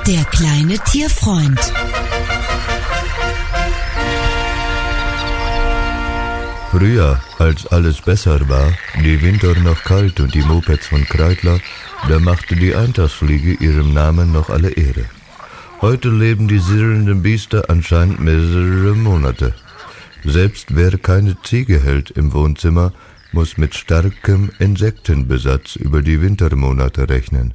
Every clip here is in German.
Der kleine Tierfreund. Früher, als alles besser war, die Winter noch kalt und die Mopeds von Kreidler, da machte die Eintagsfliege ihrem Namen noch alle Ehre. Heute leben die sirrenden Biester anscheinend mehrere Monate. Selbst wer keine Ziege hält im Wohnzimmer, muss mit starkem Insektenbesatz über die Wintermonate rechnen.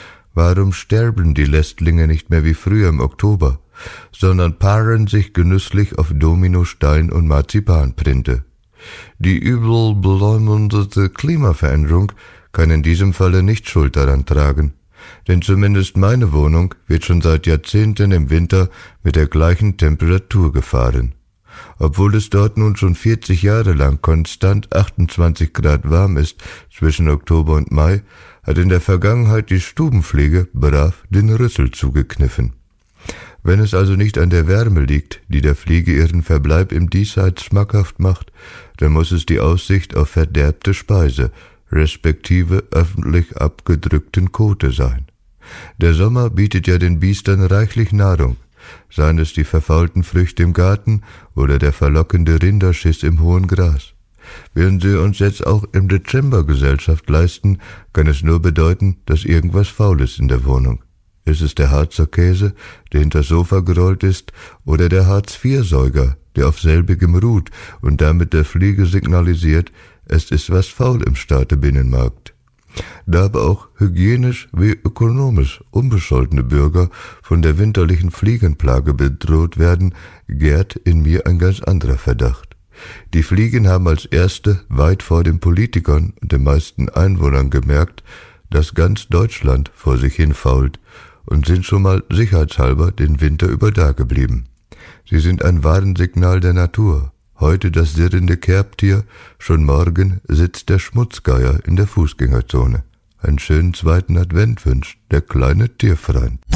Warum sterben die Lästlinge nicht mehr wie früher im Oktober, sondern paaren sich genüsslich auf Dominostein und Marzipanprinte? Die übel beleumundete Klimaveränderung kann in diesem Falle nicht Schuld daran tragen, denn zumindest meine Wohnung wird schon seit Jahrzehnten im Winter mit der gleichen Temperatur gefahren. Obwohl es dort nun schon 40 Jahre lang konstant 28 Grad warm ist zwischen Oktober und Mai, hat in der Vergangenheit die Stubenfliege brav den Rüssel zugekniffen. Wenn es also nicht an der Wärme liegt, die der Fliege ihren Verbleib im Diesseits schmackhaft macht, dann muss es die Aussicht auf verderbte Speise, respektive öffentlich abgedrückten Kote sein. Der Sommer bietet ja den Biestern reichlich Nahrung, seien es die verfaulten Früchte im Garten oder der verlockende Rinderschiss im hohen Gras. Werden sie uns jetzt auch im Dezember Gesellschaft leisten, kann es nur bedeuten, dass irgendwas faul ist in der Wohnung. Ist es der Harzer Käse, der hinter Sofa gerollt ist, oder der Hartz-IV-Säuger, der auf selbigem ruht und damit der Fliege signalisiert, es ist was faul im Staatebinnenmarkt. Da aber auch hygienisch wie ökonomisch unbescholtene Bürger von der winterlichen Fliegenplage bedroht werden, gärt in mir ein ganz anderer Verdacht. Die Fliegen haben als erste weit vor den Politikern und den meisten Einwohnern gemerkt, dass ganz Deutschland vor sich hin fault und sind schon mal sicherheitshalber den Winter über dageblieben. Sie sind ein Warnsignal der Natur. Heute das sirrende Kerbtier, schon morgen sitzt der Schmutzgeier in der Fußgängerzone. Einen schönen zweiten Advent wünscht der kleine Tierfreund.